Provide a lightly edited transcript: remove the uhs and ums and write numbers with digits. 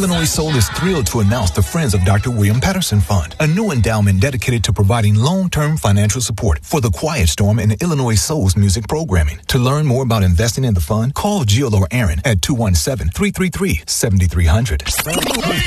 Illinois Soul is thrilled to announce the Friends of Dr. William Patterson Fund, a new endowment dedicated to providing long-term financial support for the Quiet Storm and Illinois Soul's music programming. To learn more about investing in the fund, call Jill or Aaron at 217-333-7300.